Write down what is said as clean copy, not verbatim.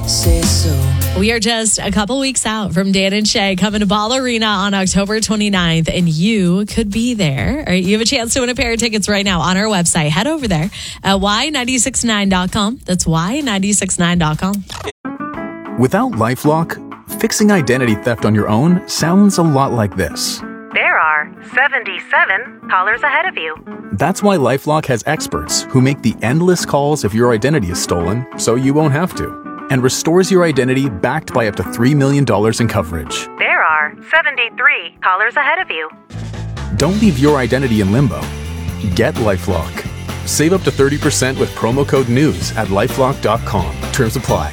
say so. We are just a couple weeks out from Dan and Shay coming to Ball Arena on October 29th, and you could be there. All right, you have a chance to win a pair of tickets right now on our website. Head over there at y969.com. That's y969.com. Without LifeLock, fixing identity theft on your own sounds a lot like this. There are 77 callers ahead of you. That's why LifeLock has experts who make the endless calls if your identity is stolen, so you won't have to, and restores your identity backed by up to $3 million in coverage. There are 73 callers ahead of you. Don't leave your identity in limbo. Get LifeLock. Save up to 30% with promo code NEWS at LifeLock.com. Terms apply.